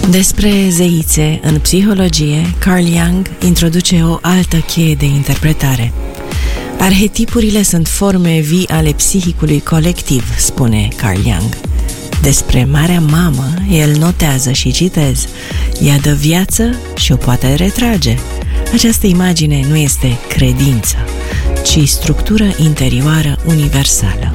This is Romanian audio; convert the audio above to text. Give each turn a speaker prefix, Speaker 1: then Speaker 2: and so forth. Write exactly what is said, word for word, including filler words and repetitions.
Speaker 1: Despre zeițe în psihologie, Carl Jung introduce o altă cheie de interpretare. Arhetipurile sunt forme vii ale psihicului colectiv, spune Carl Jung. Despre Marea Mamă, el notează și citez: ea dă viață și o poate retrage. Această imagine nu este credință, ci structură interioară universală.